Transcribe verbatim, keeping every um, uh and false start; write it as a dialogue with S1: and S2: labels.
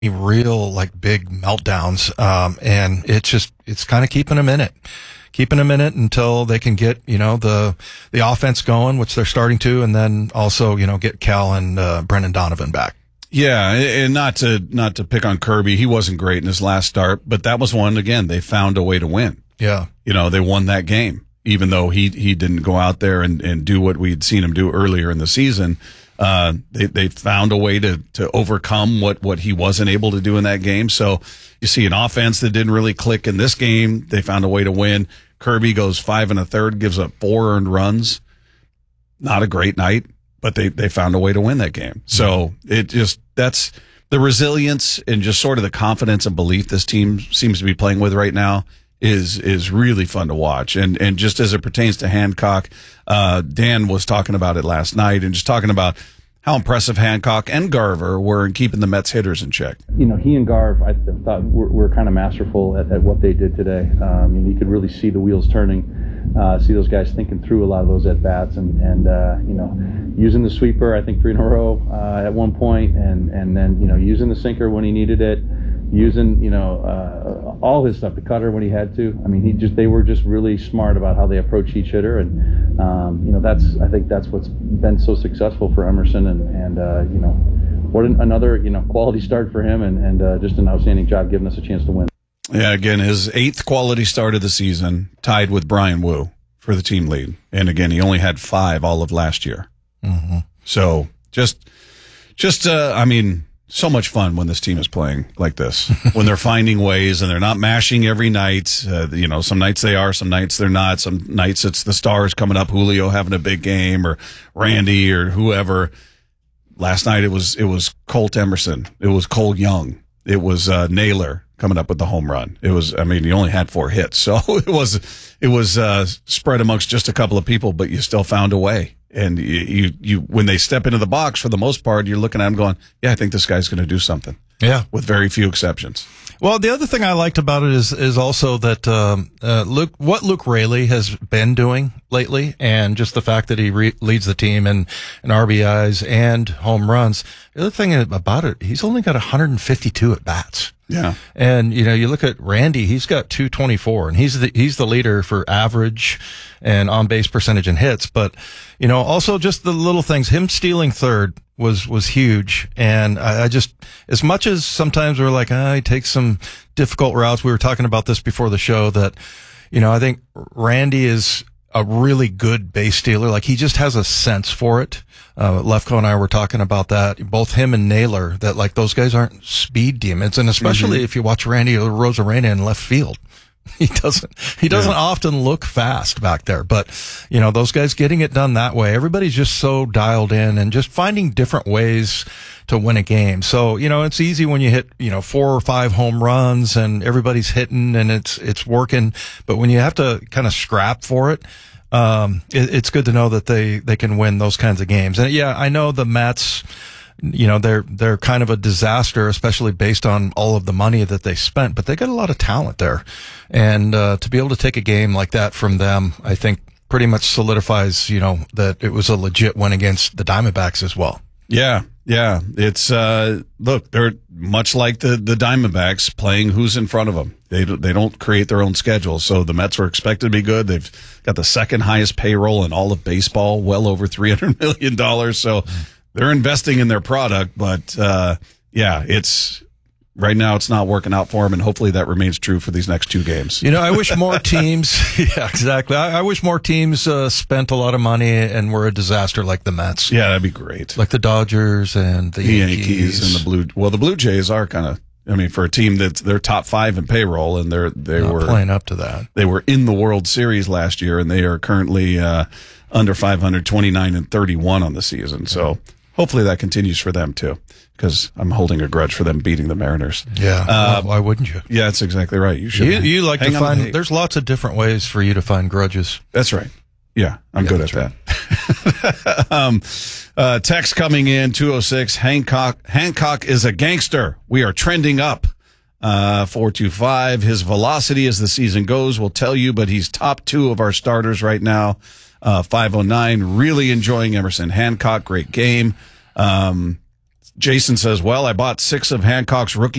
S1: real like big meltdowns. Um, and it's just, it's kind of keeping them in it, keeping them in it until they can get, you know, the, the offense going, which they're starting to, and then also, you know, get Cal and, uh, Brendan Donovan back.
S2: Yeah, and not to not to pick on Kirby, he wasn't great in his last start, but that was one, again, they found a way to win.
S1: Yeah.
S2: You know, they won that game, even though he he didn't go out there and, and do what we'd seen him do earlier in the season. Uh, they they found a way to to overcome what, what he wasn't able to do in that game. So you see an offense that didn't really click in this game. They found a way to win. Kirby goes five and a third, gives up four earned runs. Not a great night. But they, they found a way to win that game. So it just, that's the resilience and just sort of the confidence and belief this team seems to be playing with right now is, is really fun to watch. And, and just as it pertains to Hancock, uh, Dan was talking about it last night and just talking about how impressive Hancock and Garver were in keeping the Mets hitters in check.
S3: You know, he and Garv, I th- thought were, were kind of masterful at, at what they did today. Um, and you could really see the wheels turning, uh, see those guys thinking through a lot of those at-bats and, and uh, you know, using the sweeper, I think three in a row uh, at one point, and, and then, you know, using the sinker when he needed it, using, you know, uh, all his stuff, the cutter when he had to. I mean, he just, they were just really smart about how they approach each hitter. And, um, you know, that's, I think that's what's been so successful for Emerson. And, and uh, you know, what an, another, you know, quality start for him, and, and uh, just an outstanding job giving us a chance to win.
S2: Yeah, again, his eighth quality start of the season, tied with Brian Wu for the team lead. And again, he only had five all of last year.
S1: Mm-hmm.
S2: So just, just, uh, I mean, so much fun when this team is playing like this, when they're finding ways and they're not mashing every night. Uh, you know, some nights they are, some nights they're not. Some nights it's the stars coming up, Julio having a big game, or Randy or whoever. Last night it was, it was Colt Emerson. It was Cole Young. It was, uh, Naylor coming up with the home run. It was, I mean, he only had four hits. So it was, it was, uh, spread amongst just a couple of people, but you still found a way. And you, you, you, when they step into the box, for the most part, you're looking at them going, yeah, I think this guy's going to do something.
S1: Yeah.
S2: With very few exceptions.
S1: Well, the other thing I liked about it is, is also that, um, uh, Luke, what Luke Raley has been doing lately, and just the fact that he re- leads the team in, in R B Is and home runs. The other thing about it, he's only got one hundred fifty-two at bats.
S2: Yeah.
S1: And, you know, you look at Randy, he's got two twenty-four, and he's the, he's the leader for average and on base percentage and hits. But, you know, also just the little things, him stealing third was, was huge. And I, I just, as much as sometimes we're like, ah, he takes some difficult routes. We were talking about this before the show that, you know, I think Randy is a really good base stealer. Like, he just has a sense for it. Uh, Lefko and I were talking about that. Both him and Naylor, that like those guys aren't speed demons. And especially mm-hmm. if you watch Randy Rosarena in left field, he doesn't, he doesn't yeah. often look fast back there, but you know, those guys getting it done that way, everybody's just so dialed in and just finding different ways to win a game. So, you know, it's easy when you hit, you know, four or five home runs and everybody's hitting and it's, it's working. But when you have to kind of scrap for it, um, it, it's good to know that they, they can win those kinds of games. And yeah, I know the Mets, you know, they're, they're kind of a disaster, especially based on all of the money that they spent, but they got a lot of talent there. And, uh, to be able to take a game like that from them, I think pretty much solidifies, you know, that it was a legit win against the Diamondbacks as well.
S2: Yeah. Yeah. It's, uh, look, they're much like the, the Diamondbacks playing who's in front of them. They, they don't create their own schedule. So the Mets were expected to be good. They've got the second highest payroll in all of baseball, well over three hundred million dollars. So, they're investing in their product, but, uh, yeah, it's, right now it's not working out for them, and hopefully that remains true for these next two games.
S1: You know, I wish more teams, yeah, exactly. I, I wish more teams, uh, spent a lot of money and were a disaster like the Mets.
S2: Yeah, that'd be great.
S1: Like the Dodgers and the,
S2: the
S1: Yankees.
S2: Yankees and the Blue, well, the Blue Jays are kind of, I mean, for a team that's, they're top five in payroll, and they're, they
S1: not
S2: were
S1: playing up to that.
S2: They were in the World Series last year, and they are currently, uh, under five hundred, twenty-nine and thirty-one on the season. So, hopefully that continues for them too, because I'm holding a grudge for them beating the Mariners.
S1: Yeah, uh, why wouldn't you?
S2: Yeah, that's exactly right. You should.
S1: You, you like to find. There's lots of different ways for you to find grudges.
S2: That's right. Yeah, I'm
S1: yeah,
S2: good at
S1: right.
S2: that. um, uh, text coming in two oh six. Hancock Hancock is a gangster. We are trending up. Uh, four two five. His velocity as the season goes will tell you, but he's top two of our starters right now. Uh, five oh nine, really enjoying Emerson Hancock. Great game. Um, Jason says, well, I bought six of Hancock's rookie